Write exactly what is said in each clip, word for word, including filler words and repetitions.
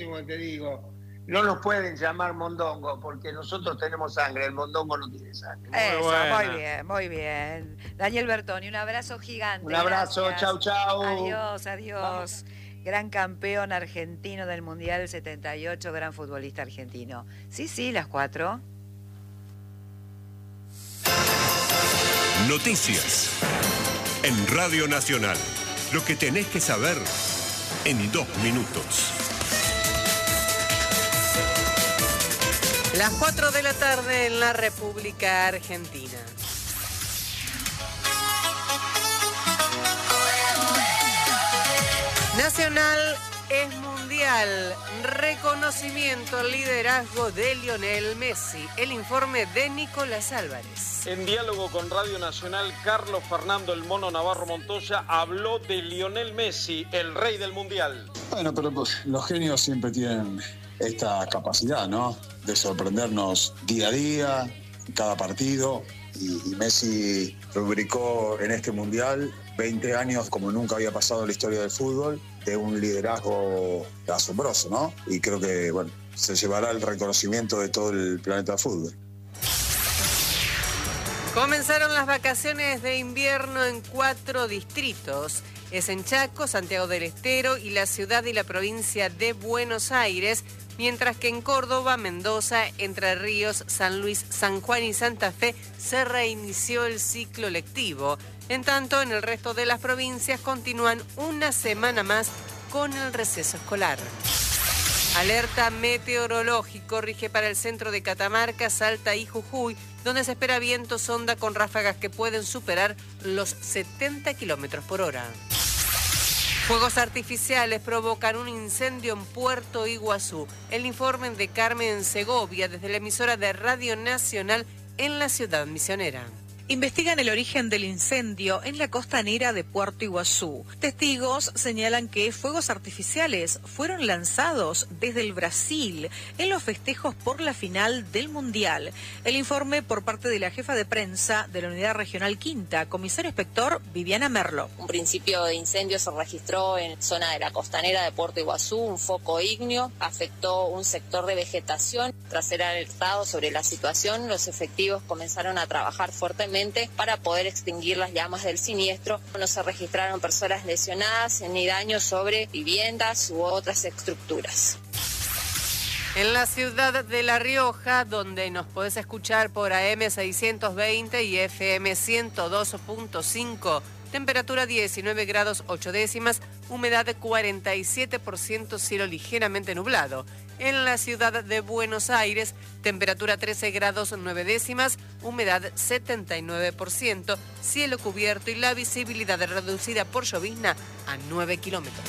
último que te digo. No nos pueden llamar mondongo porque nosotros tenemos sangre, el mondongo no tiene sangre. Muy Eso, buena. muy bien, muy bien. Daniel Bertoni, un abrazo gigante. Un abrazo, gracias. chau, chau. Adiós, adiós. Vamos. Gran campeón argentino del Mundial setenta y ocho, gran futbolista argentino. Sí, sí, las cuatro. Noticias en Radio Nacional. Lo que tenés que saber en dos minutos. Las cuatro de la tarde en la República Argentina. Nacional es mundial. Reconocimiento al liderazgo de Lionel Messi. El informe de Nicolás Álvarez. En diálogo con Radio Nacional, Carlos Fernando El Mono Navarro Montoya habló de Lionel Messi, el rey del mundial. Bueno, pero pues, los genios siempre tienen esta capacidad, ¿no? De sorprendernos día a día, cada partido. Y, y Messi rubricó en este mundial veinte años como nunca había pasado en la historia del fútbol, de un liderazgo asombroso, ¿no? Y creo que, bueno, se llevará el reconocimiento de todo el planeta del fútbol. Comenzaron las vacaciones de invierno en cuatro distritos. Es en Chaco, Santiago del Estero y la ciudad y la provincia de Buenos Aires, mientras que en Córdoba, Mendoza, Entre Ríos, San Luis, San Juan y Santa Fe se reinició el ciclo lectivo. En tanto, en el resto de las provincias continúan una semana más con el receso escolar. Alerta meteorológico rige para el centro de Catamarca, Salta y Jujuy, donde se espera viento sonda con ráfagas que pueden superar los setenta kilómetros por hora. Fuegos artificiales provocan un incendio en Puerto Iguazú. El informe de Carmen Segovia desde la emisora de Radio Nacional en la ciudad misionera. Investigan el origen del incendio en la costanera de Puerto Iguazú. Testigos señalan que fuegos artificiales fueron lanzados desde el Brasil en los festejos por la final del Mundial. El informe por parte de la jefa de prensa de la Unidad Regional Quinta, comisario inspector Viviana Merlo. Un principio de incendio se registró en zona de la costanera de Puerto Iguazú, un foco ígneo, afectó un sector de vegetación. Tras ser alertado sobre la situación, los efectivos comenzaron a trabajar fuertemente para poder extinguir las llamas del siniestro. No se registraron personas lesionadas ni daños sobre viviendas u otras estructuras. En la ciudad de La Rioja, donde nos podés escuchar por A M seiscientos veinte y F M ciento dos punto cinco, temperatura diecinueve grados ocho décimas, humedad cuarenta y siete por ciento, cielo ligeramente nublado. En la ciudad de Buenos Aires, temperatura trece grados nueve décimas, humedad setenta y nueve por ciento, cielo cubierto y la visibilidad reducida por llovizna a nueve kilómetros.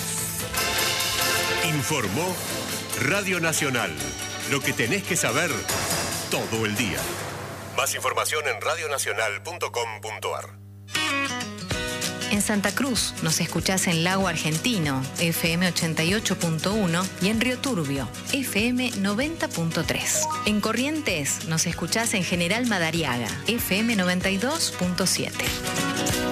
Informó Radio Nacional. Lo que tenés que saber todo el día. Más información en radio nacional punto com punto a r. En Santa Cruz nos escuchás en Lago Argentino, F M ochenta y ocho punto uno, y en Río Turbio, F M noventa punto tres. En Corrientes nos escuchás en General Madariaga, F M noventa y dos punto siete.